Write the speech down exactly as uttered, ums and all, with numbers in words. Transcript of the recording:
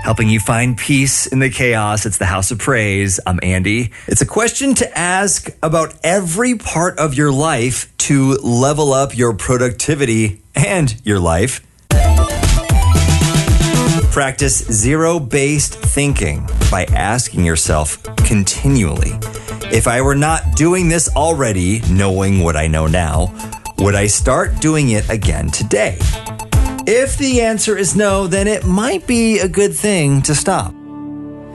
helping you find peace in the chaos. It's the House of Praise. I'm Andy. It's a question to ask about every part of your life to level up your productivity and your life. Practice zero-based thinking by asking yourself continually, if I were not doing this already, knowing what I know now, would I start doing it again today? If the answer is no, then it might be a good thing to stop.